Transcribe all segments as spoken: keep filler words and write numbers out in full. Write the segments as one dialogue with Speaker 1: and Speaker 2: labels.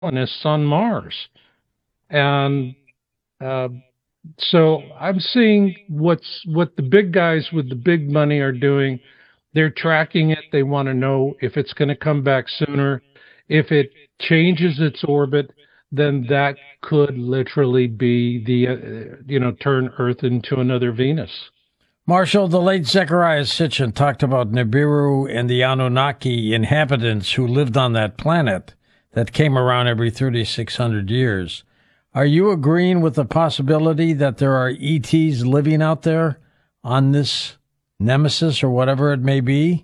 Speaker 1: colonists on Mars. And uh, so I'm seeing what's what the big guys with the big money are doing. They're tracking it. They want to know if it's going to come back sooner. If it changes its orbit, then that could literally be the, uh, you know, turn Earth into another Venus.
Speaker 2: Marshall, the late Zechariah Sitchin talked about Nibiru and the Anunnaki inhabitants who lived on that planet that came around every thirty-six hundred years. Are you agreeing with the possibility that there are E Ts living out there on this Nemesis or whatever it may be?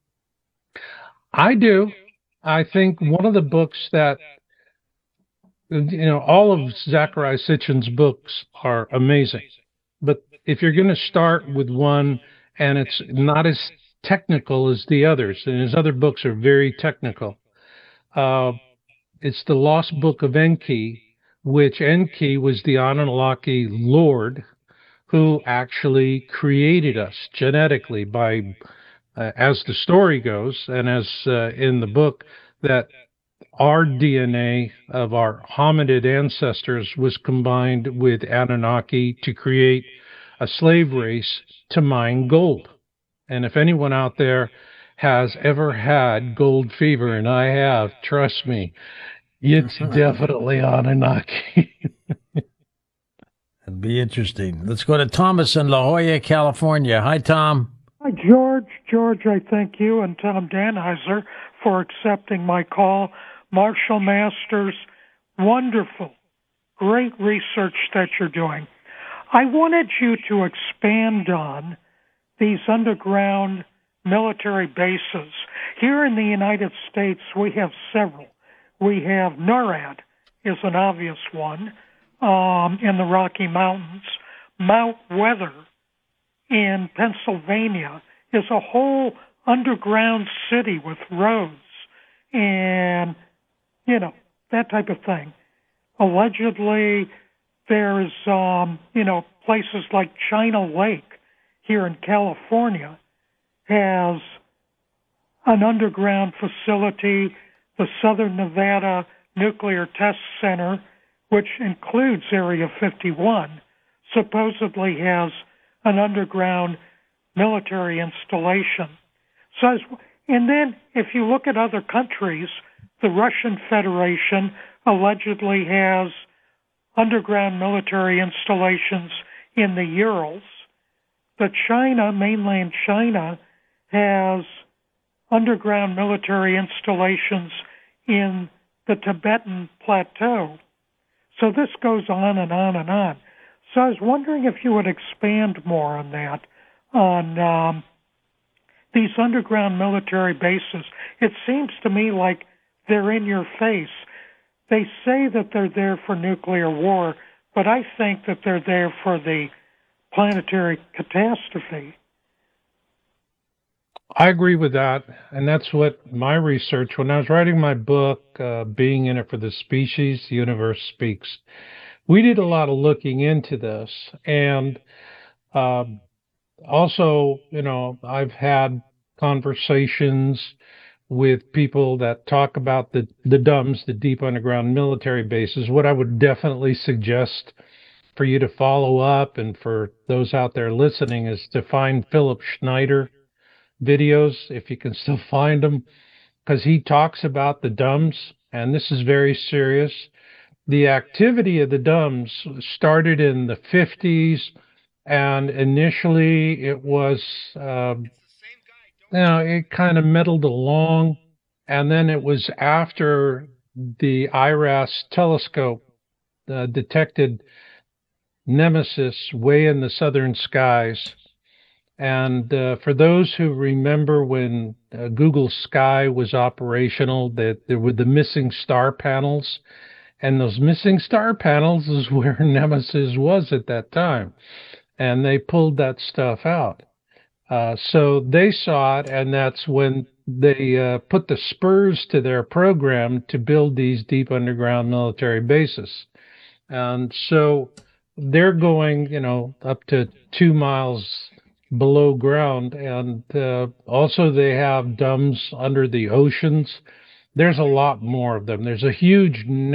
Speaker 1: I do. I think one of the books that, you know, all of Zachariah Sitchin's books are amazing. But if you're going to start with one and it's not as technical as the others, and his other books are very technical, uh, it's the Lost Book of Enki, which Enki was the Anunnaki lord who actually created us genetically by, uh, as the story goes, and as uh, in the book, that our D N A of our hominid ancestors was combined with Anunnaki to create a slave race to mine gold. And if anyone out there has ever had gold fever, and I have, trust me, it's definitely Anunnaki.
Speaker 2: It'd be interesting. Let's go to Thomas in La Jolla, California. Hi, Tom.
Speaker 3: Hi, George. George, I thank you and Tom Danheiser for accepting my call. Marshall Masters, wonderful, great research that you're doing. I wanted you to expand on these underground military bases. Here in the United States, we have several. We have NORAD is an obvious one um, in the Rocky Mountains. Mount Weather in Pennsylvania is a whole underground city with roads and, you know, that type of thing. Allegedly, there's, um, you know, places like China Lake here in California has an underground facility. The Southern Nevada Nuclear Test Center, which includes Area fifty-one, supposedly has an underground military installation. So, and then if you look at other countries, the Russian Federation allegedly has underground military installations in the Urals. But China, mainland China, has underground military installations in the Tibetan Plateau. So this goes on and on and on. So I was wondering if you would expand more on that, on um, these underground military bases. It seems to me like they're in your face. They say that they're there for nuclear war, but I think that they're there for the planetary catastrophe.
Speaker 1: I agree with that. And that's what my research, when I was writing my book, uh, Being in It for the Species, the Universe Speaks, we did a lot of looking into this. And um, also, you know, I've had conversations with people that talk about the, the D U M S, the deep underground military bases. What I would definitely suggest for you to follow up and for those out there listening is to find Philip Schneider videos, if you can still find them, because he talks about the D U M S, and this is very serious. The activity of the D U M S started in the fifties, and initially it was, uh, you know, it kind of meddled along, and then it was after the I R A S telescope uh, detected Nemesis way in the southern skies. And uh, for those who remember when uh, Google Sky was operational, that there were the missing star panels, and those missing star panels is where Nemesis was at that time, and they pulled that stuff out. Uh, so they saw it, and that's when they uh, put the spurs to their program to build these deep underground military bases. And so they're going, you know, up to two miles below ground. And uh, also they have D U M S under the oceans there's a lot more of them. There's a huge